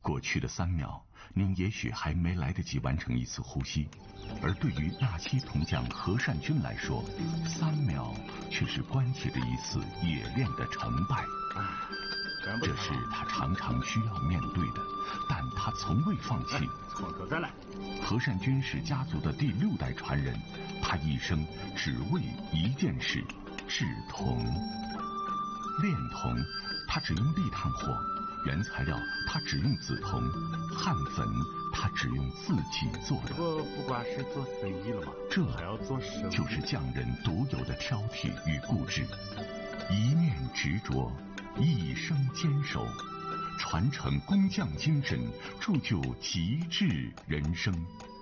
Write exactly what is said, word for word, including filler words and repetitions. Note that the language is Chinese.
过去的三秒，您也许还没来得及完成一次呼吸，而对于纳西铜匠何善君来说，三秒却是关系着一次冶炼的成败。这是他常常需要面对的，但他从未放弃。 从头再来。 何善君是家族的第六代传人，他一生只为一件事：制铜。炼铜，他只用沥炭火。原材料他只用紫铜，焊粉他只用自己做的。 不不光是做生意了嘛， 这还要做生意， 就是匠人独有的挑剔与固执，一念执着，一生坚守，传承工匠精神，铸就极致人生。